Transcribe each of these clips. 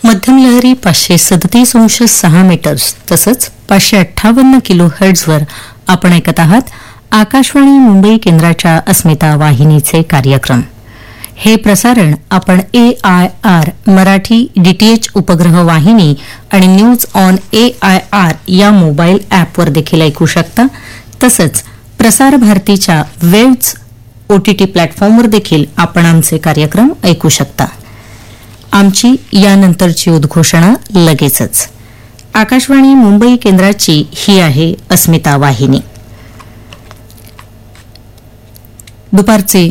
मध्यम लहरी 537.6 मीटर्स तसंच 558 किलो हर्ट्झवर आपण ऐकत आहात आकाशवाणी मुंबई केंद्राच्या अस्मिता वाहिनीचे कार्यक्रम. हे प्रसारण आपण AIR मराठी DTH उपग्रह वाहिनी आणि न्यूज ऑन AIR या मोबाईल ॲपवर देखील ऐकू शकता. तसंच प्रसार भारतीच्या वेव्स OTT प्लॅटफॉर्मवर देखील आपण आमचे कार्यक्रम ऐकू शकता. आमची यानंतरची उद्घोषणा लगेचच. आकाशवाणी मुंबई केंद्राची ही आहे अस्मिता वाहिनी. दुपारचे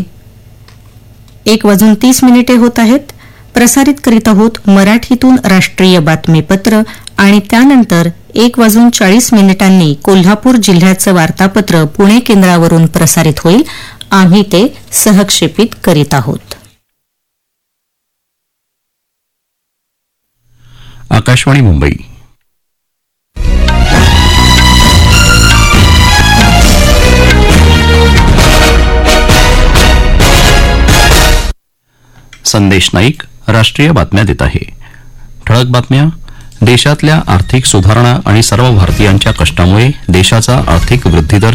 1:30 होत आहेत. प्रसारित करीत आहोत मराठीतून राष्ट्रीय बातमीपत्र आणि त्यानंतर 1:40 कोल्हापूर जिल्ह्याचं वार्तापत्र पुणे केंद्रावरून प्रसारित होईल. आम्ही ते सहक्षेपित करीत आहोत. आकाशवाणी मुंबई. संदेश नाईक राष्ट्रीय बातम्या देत आहे. ठळक बातम्या. देशातल्या आर्थिक सुधारणा आणि सर्व भारतीयांच्या कष्टामुळे देशाचा आर्थिक वृद्धिदर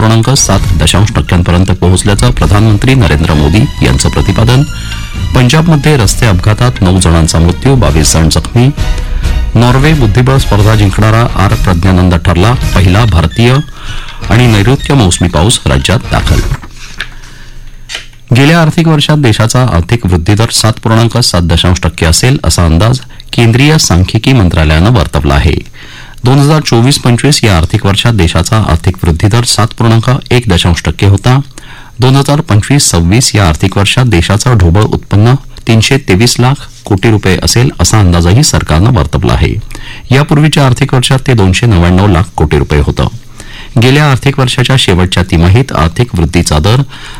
7.7% पोहोचल्याचं प्रधानमंत्री नरेंद्र मोदी यांचं प्रतिपादन. पंजाबमध्ये रस्ते अपघातात 9 जणांचा मृत्यू, 22 जण जखमी. नॉर्वे बुद्धिबळ स्पर्धा जिंकणारा आर प्रज्ञानंद ठरला पहिला भारतीय. आणि नैऋत्य मोसमी पाऊस राज्यात दाखल. गेल्या आर्थिक वर्षात देशाचा आर्थिक वृद्धिदर 7.7% असेल असा अंदाज केंद्रीय सांख्यिकी मंत्रालयानं वर्तवला आहे. 2024-25 या आर्थिक वर्षात देशाचा आर्थिक वृद्धिदर 7.1% होता. 2025-26 या आर्थिक वर्षात देशाचं ढोबळ उत्पन्न 323 लाख कोटी रुपये असेल असा अंदाजही सरकारनं वर्तवला आहे. यापूर्वीच्या आर्थिक वर्षात ते 299 लाख कोटी रुपये होतं. गेल्या आर्थिक वर्षाच्या शेवटच्या तिमाहीत आर्थिक वृद्धीचा दर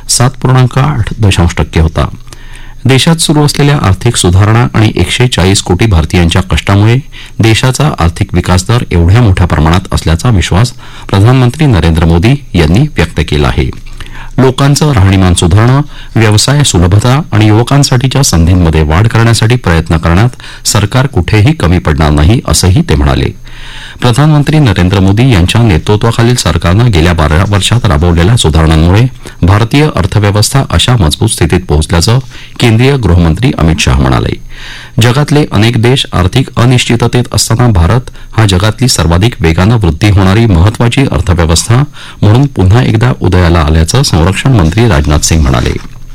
7.8% होता. देशात सुरू असलेल्या आर्थिक सुधारणा आणि 140 कोटी भारतीयांच्या कष्टामुळे देशाचा आर्थिक विकास दर एवढ्या मोठ्या प्रमाणात असल्याचा विश्वास प्रधानमंत्री नरेंद्र मोदी यांनी व्यक्त केला आहे. लोकांचं राहणीमान सुधारणं, व्यवसाय सुलभता आणि युवकांसाठीच्या संधींमध्ये वाढ करण्यासाठी प्रयत्न करण्यात सरकार कुठेही कमी पडणार नाही असंही ते म्हणाले. प्रधानमंत्री नरेंद्र मोदी यांच्या नेतृत्वाखालील सरकारनं गेल्या 12 वर्षात राबवलेल्या सुधारणांमुळे भारतीय अर्थव्यवस्था अशा मजबूत स्थितीत पोहोचल्याचं केंद्रीय गृहमंत्री अमित शाह म्हणाले. जगातले अनेक देश आर्थिक अनिश्चिततेत असताना भारत हा जगातली सर्वाधिक वेगानं वृद्धी होणारी महत्वाची अर्थव्यवस्था म्हणून पुन्हा एकदा उदयाला आल्याचं संरक्षण मंत्री राजनाथ सिंग म्हणाले.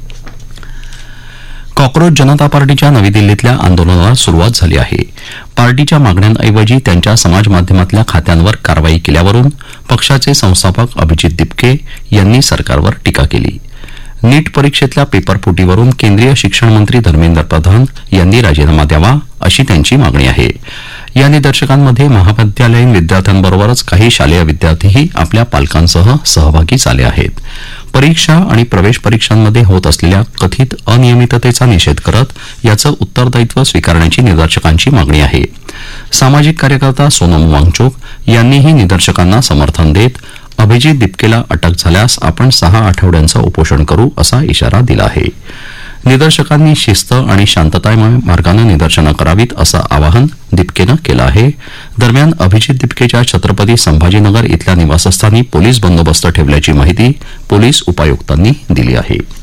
कॉक्रोच जनता पार्टीच्या नवी दिल्लीतल्या आंदोलनाला सुरुवात झाली आहे. पार्टीच्या मागण्यांऐवजी त्यांच्या समाजमाध्यमातल्या खात्यांवर कारवाई केल्यावरून पक्षाचे संस्थापक अभिजित दिपके यांनी सरकारवर टीका केली. नीट परीक्षेतल्या पेपरफुटीवरून केंद्रीय शिक्षण मंत्री धर्मेंद्र प्रधान यांनी राजीनामा द्यावा अशी त्यांची मागणी आहे. या निदर्शकांमध्ये महाविद्यालयीन विद्यार्थ्यांबरोबरच काही शालेय विद्यार्थीही आपल्या पालकांसह सहभागी झाले आहेत. परीक्षा आणि प्रवेश परीक्षांमध्ये होत असलेल्या कथित अनियमिततेचा निषेध करत याचं उत्तरदायित्व स्वीकारण्याची निदर्शकांची मागणी आहे. सामाजिक कार्यकर्ता सोनम वांगचुक यांनीही निदर्शकांना समर्थन देत अभिजित दिपकेला अटक झाल्यास आपण 6 आठवड्यांचं उपोषण करू असा इशारा दिला आहे. निदर्शकांनी शिस्त आणि शांततामय मार्गानं निदर्शनं करावीत असं आवाहन दिपकेनं केलं आहे. दरम्यान अभिजित दिपकेच्या छत्रपती संभाजीनगर इथल्या निवासस्थानी पोलीस बंदोबस्त ठेवल्याची माहिती पोलीस उपायुक्तांनी दिली आहे.